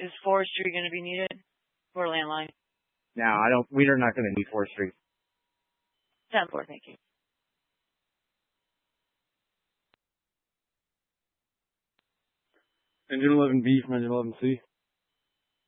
Is forestry going to be needed for landline? No, we are not going to need forestry. 10-4, thank you. Engine 11B from Engine 11C.